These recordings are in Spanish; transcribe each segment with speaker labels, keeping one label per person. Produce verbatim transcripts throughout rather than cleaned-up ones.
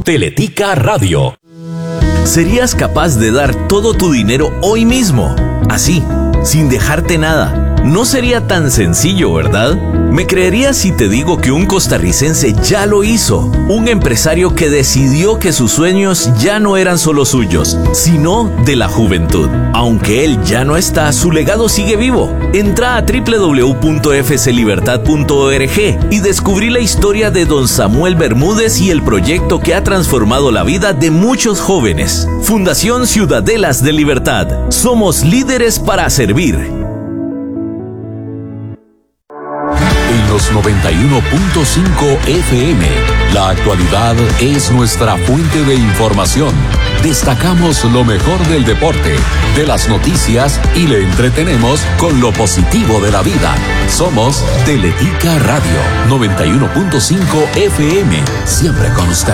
Speaker 1: Teletica Radio. ¿Serías capaz de dar todo tu dinero hoy mismo? Así, sin dejarte nada. No sería tan sencillo, ¿verdad? ¿Me creerías si te digo que un costarricense ya lo hizo? Un empresario que decidió que sus sueños ya no eran solo suyos, sino de la juventud. Aunque él ya no está, su legado sigue vivo. Entra a doble u doble u doble u punto f c libertad punto org y descubrí la historia de don Samuel Bermúdez y el proyecto que ha transformado la vida de muchos jóvenes. Fundación Ciudadelas de Libertad. Somos líderes para servir.
Speaker 2: Los noventa y uno punto cinco F M. La actualidad es nuestra fuente de información. Destacamos lo mejor del deporte, de las noticias y le entretenemos con lo positivo de la vida. Somos Teletica Radio noventa y uno punto cinco F M. Siempre con usted.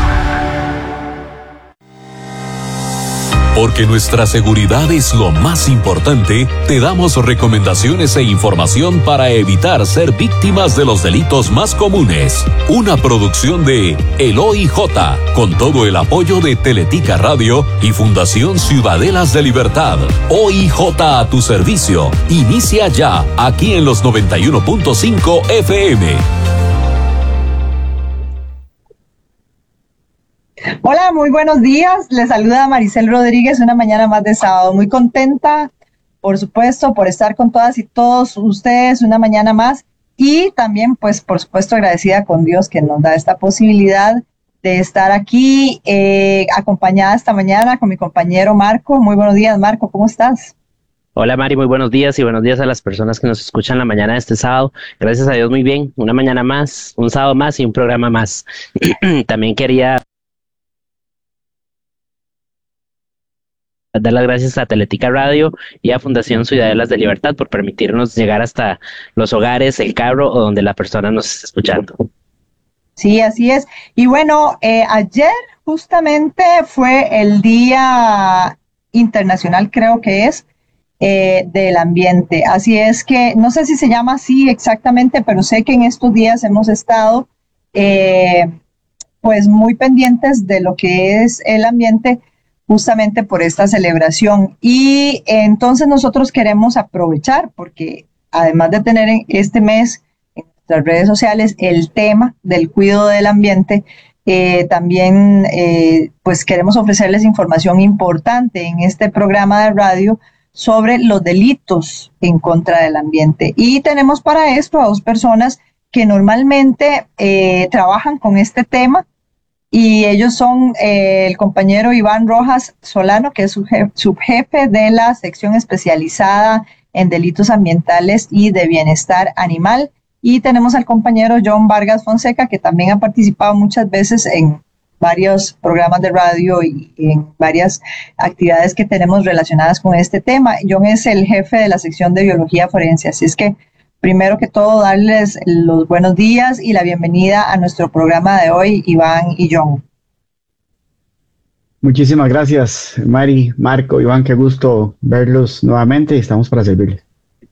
Speaker 2: Porque nuestra seguridad es lo más importante, te damos recomendaciones e información para evitar ser víctimas de los delitos más comunes. Una producción de El O I J, con todo el apoyo de Teletica Radio y Fundación Ciudadelas de Libertad. O I J a tu servicio. Inicia ya, aquí en los noventa y uno punto cinco F M.
Speaker 3: Hola, muy buenos días. Les saluda Maricel Rodríguez, una mañana más de sábado. Muy contenta, por supuesto, por estar con todas y todos ustedes una mañana más. Y también, pues, por supuesto, agradecida con Dios que nos da esta posibilidad de estar aquí, eh, acompañada esta mañana con mi compañero Marco. Muy buenos días, Marco, ¿cómo estás?
Speaker 4: Hola Mari, muy buenos días y buenos días a las personas que nos escuchan la mañana de este sábado. Gracias a Dios, muy bien. Una mañana más, un sábado más y un programa más. También quería dar las gracias a Teletica Radio y a Fundación Ciudadelas de Libertad por permitirnos llegar hasta los hogares, el carro o donde la persona nos esté escuchando.
Speaker 3: Sí, así es. Y bueno, eh, ayer justamente fue el Día Internacional, creo que es, eh, del ambiente. Así es que, no sé si se llama así exactamente, pero sé que en estos días hemos estado eh, pues muy pendientes de lo que es el ambiente, justamente por esta celebración. Y entonces nosotros queremos aprovechar, porque además de tener en este mes en nuestras redes sociales el tema del cuidado del ambiente, eh, también eh, pues queremos ofrecerles información importante en este programa de radio sobre los delitos en contra del ambiente. Y tenemos para esto a dos personas que normalmente eh, trabajan con este tema. Y ellos son eh, el compañero Iván Rojas Solano, que es subjefe de la sección especializada en delitos ambientales y de bienestar animal. Y tenemos al compañero John Vargas Fonseca, que también ha participado muchas veces en varios programas de radio y en varias actividades que tenemos relacionadas con este tema. John es el jefe de la sección de biología forense, así es que primero que todo, darles los buenos días y la bienvenida a nuestro programa de hoy, Iván y John.
Speaker 5: Muchísimas gracias, Mari, Marco, Iván, qué gusto verlos nuevamente y estamos para servirles.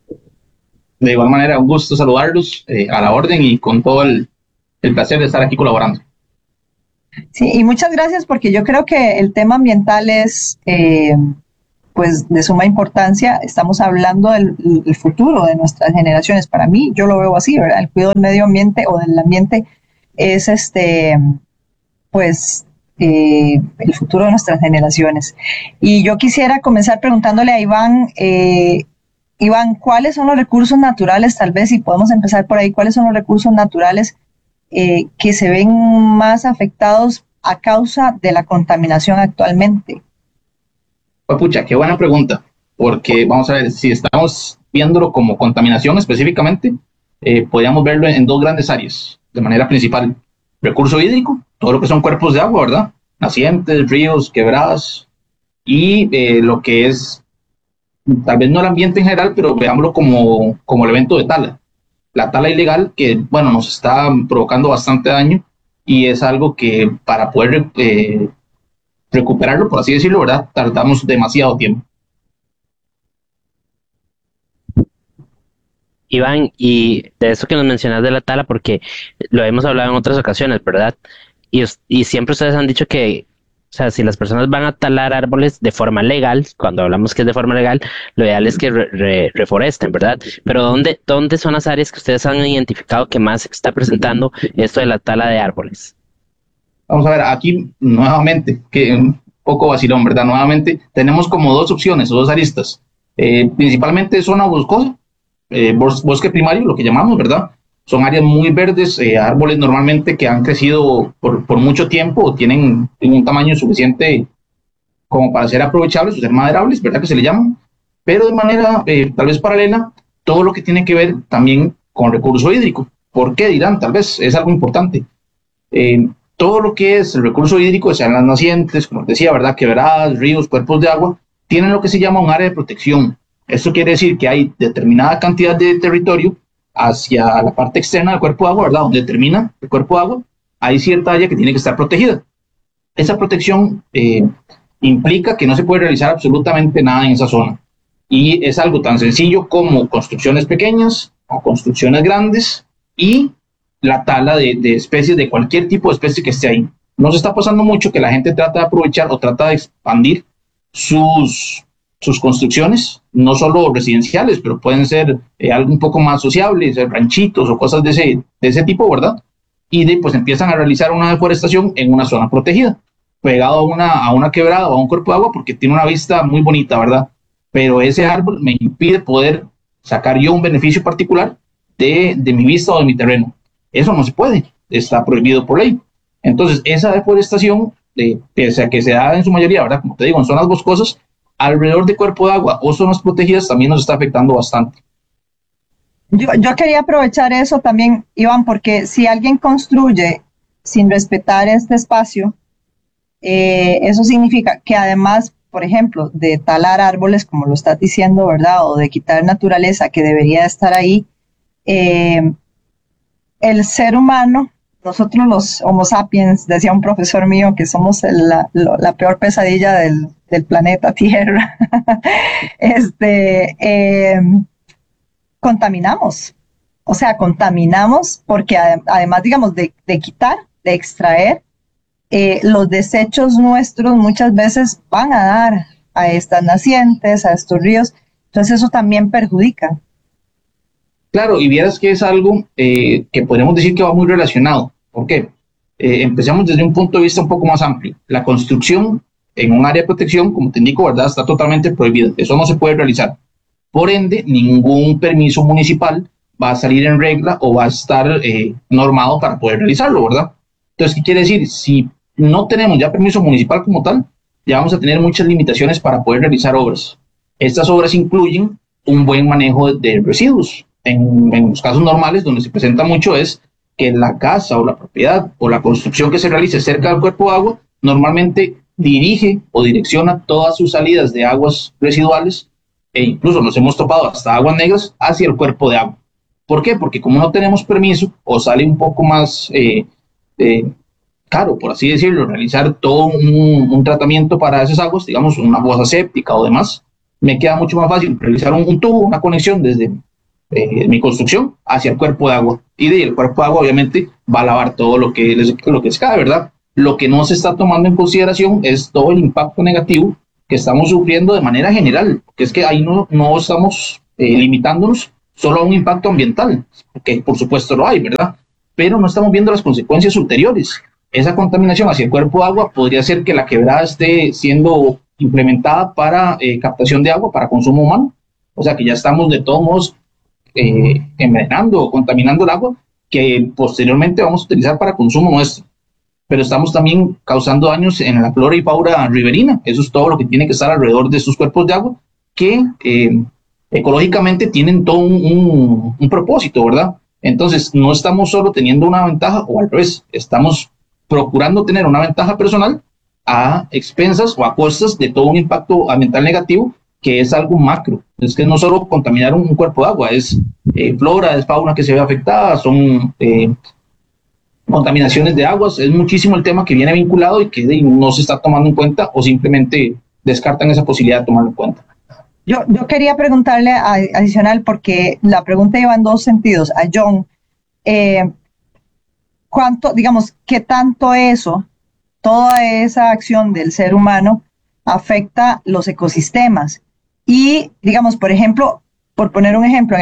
Speaker 6: De igual manera, un gusto saludarlos eh, a la orden y con todo el, el placer de estar aquí colaborando.
Speaker 3: Sí, y muchas gracias porque yo creo que el tema ambiental es eh, pues de suma importancia. Estamos hablando del, del futuro de nuestras generaciones. Para mí, yo lo veo así, ¿verdad? El cuidado del medio ambiente o del ambiente es este, pues, eh, el futuro de nuestras generaciones. Y yo quisiera comenzar preguntándole a Iván, eh, Iván, ¿cuáles son los recursos naturales, tal vez, si podemos empezar por ahí, cuáles son los recursos naturales eh, que se ven más afectados a causa de la contaminación actualmente?
Speaker 6: Pues pucha, qué buena pregunta, porque vamos a ver, si estamos viéndolo como contaminación específicamente, eh, podríamos verlo en, en dos grandes áreas, de manera principal. Recurso hídrico, todo lo que son cuerpos de agua, ¿verdad? Nacientes, ríos, quebradas, y eh, lo que es, tal vez no el ambiente en general, pero veámoslo como, como el evento de tala. La tala ilegal que, bueno, nos está provocando bastante daño y es algo que para poder eh, recuperarlo, por así decirlo, ¿verdad?, tardamos demasiado tiempo.
Speaker 4: Iván, y de eso que nos mencionas de la tala, porque lo hemos hablado en otras ocasiones, ¿verdad? y, y siempre ustedes han dicho que, o sea, si las personas van a talar árboles de forma legal, cuando hablamos que es de forma legal, lo ideal es que re, re, reforesten, ¿verdad? Pero ¿dónde, ¿dónde son las áreas que ustedes han identificado que más está presentando esto de la tala de árboles?
Speaker 6: Vamos a ver, aquí nuevamente, que un poco vacilón, ¿verdad? Nuevamente tenemos como dos opciones o dos aristas. Eh, principalmente zona boscosa, eh, bos, bosque primario, lo que llamamos, ¿verdad? Son áreas muy verdes, eh, árboles normalmente que han crecido por, por mucho tiempo o tienen, tienen un tamaño suficiente como para ser aprovechables o ser maderables, ¿verdad? Que se le llaman. Pero de manera eh, tal vez paralela, todo lo que tiene que ver también con recurso hídrico. ¿Por qué dirán? Tal vez es algo importante. Eh, todo lo que es el recurso hídrico, sean las nacientes, como decía, ¿verdad? Quebradas, ríos, cuerpos de agua, tienen lo que se llama un área de protección. Esto quiere decir que hay determinada cantidad de territorio hacia la parte externa del cuerpo de agua, ¿verdad? Donde termina el cuerpo de agua, hay cierta área que tiene que estar protegida. Esa protección eh, implica que no se puede realizar absolutamente nada en esa zona. Y es algo tan sencillo como construcciones pequeñas o construcciones grandes y la tala de, de especies, de cualquier tipo de especie que esté ahí. Nos está pasando mucho que la gente trata de aprovechar o trata de expandir sus, sus construcciones, no solo residenciales, pero pueden ser eh, algo un poco más sociables, ranchitos o cosas de ese, de ese tipo, ¿verdad? Y de, pues empiezan a realizar una deforestación en una zona protegida, pegado a una, a una quebrada o a un cuerpo de agua porque tiene una vista muy bonita, ¿verdad? Pero ese árbol me impide poder sacar yo un beneficio particular de, de mi vista o de mi terreno. Eso no se puede, está prohibido por ley. Entonces, esa deforestación, eh, pese a que se da en su mayoría, ¿verdad? Como te digo, en zonas boscosas, alrededor de cuerpo de agua o zonas protegidas también nos está afectando bastante.
Speaker 3: Yo, yo quería aprovechar eso también, Iván, porque si alguien construye sin respetar este espacio, eh, eso significa que además, por ejemplo, de talar árboles, como lo estás diciendo, ¿verdad? O de quitar naturaleza que debería estar ahí, eh, el ser humano, nosotros los Homo sapiens, decía un profesor mío que somos el, la, la peor pesadilla del, del planeta Tierra, este, eh, contaminamos, o sea, contaminamos porque ad, además, digamos, de, de quitar, de extraer, eh, los desechos nuestros muchas veces van a dar a estas nacientes, a estos ríos, entonces eso también perjudica.
Speaker 6: Claro, y vieras que es algo eh, que podríamos decir que va muy relacionado. ¿Por qué? Eh, empecemos desde un punto de vista un poco más amplio. La construcción en un área de protección, como te indico, ¿verdad?, está totalmente prohibida. Eso no se puede realizar. Por ende, ningún permiso municipal va a salir en regla o va a estar eh, normado para poder realizarlo, ¿verdad? Entonces, ¿qué quiere decir? Si no tenemos ya permiso municipal como tal, ya vamos a tener muchas limitaciones para poder realizar obras. Estas obras incluyen un buen manejo de, de residuos. En, en los casos normales, donde se presenta mucho es que la casa o la propiedad o la construcción que se realice cerca del cuerpo de agua normalmente dirige o direcciona todas sus salidas de aguas residuales e incluso nos hemos topado hasta aguas negras hacia el cuerpo de agua. ¿Por qué? Porque como no tenemos permiso o sale un poco más eh, eh, caro, por así decirlo, realizar todo un, un tratamiento para esas aguas, digamos una fosa séptica o demás, me queda mucho más fácil realizar un, un tubo, una conexión desde Eh, mi construcción hacia el cuerpo de agua y del cuerpo de agua obviamente va a lavar todo lo que les, lo que les cae, ¿verdad? Lo que no se está tomando en consideración es todo el impacto negativo que estamos sufriendo de manera general, que es que ahí no, no estamos eh, limitándonos solo a un impacto ambiental, que por supuesto lo hay, ¿verdad? Pero no estamos viendo las consecuencias ulteriores. Esa contaminación hacia el cuerpo de agua podría ser que la quebrada esté siendo implementada para eh, captación de agua para consumo humano, o sea que ya estamos de todos modos Eh, envenenando o contaminando el agua que posteriormente vamos a utilizar para consumo nuestro, pero estamos también causando daños en la flora y fauna riberina. Eso es todo lo que tiene que estar alrededor de estos cuerpos de agua que eh, ecológicamente tienen todo un, un, un propósito, ¿verdad? Entonces no estamos solo teniendo una ventaja o al revés, estamos procurando tener una ventaja personal a expensas o a costas de todo un impacto ambiental negativo que es algo macro. Es que no solo contaminar un, un cuerpo de agua, es eh, flora, es fauna que se ve afectada, son eh, contaminaciones de aguas, es muchísimo el tema que viene vinculado y que de, no se está tomando en cuenta o simplemente descartan esa posibilidad de tomarlo en cuenta.
Speaker 3: Yo, yo quería preguntarle a, adicional, porque la pregunta iba en dos sentidos, a John. Eh, cuánto, digamos, qué tanto eso, toda esa acción del ser humano afecta los ecosistemas. Y, digamos, por ejemplo, por poner un ejemplo,